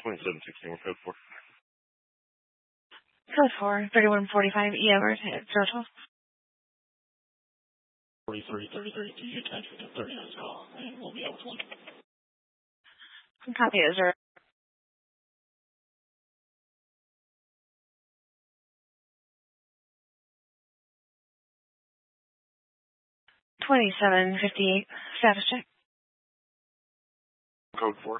2716, we're code 4. Code 4, 3145 E over to 012. 4333, do you attach with the 39's call, and we'll be able to look. Copy it, 0. $27.58 status check. Code 4.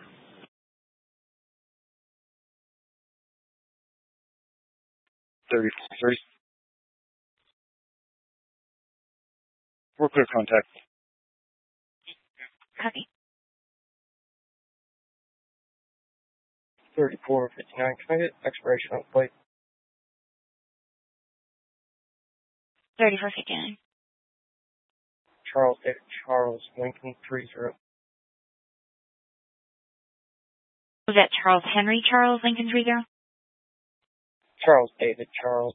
30. We're clear contact. Copy. 3459, can I get expiration on the plate? 3459. Charles David Charles Lincoln 30. Was that Charles Henry Charles Lincoln 30? Charles David Charles.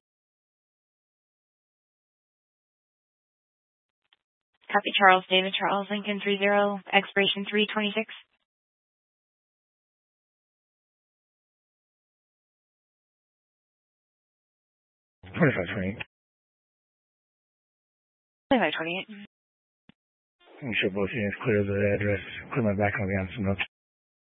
Copy Charles David Charles Lincoln 30, expiration 326. 2528. 2528. I'm sure both units clear the address. Clear my back on the answer notes.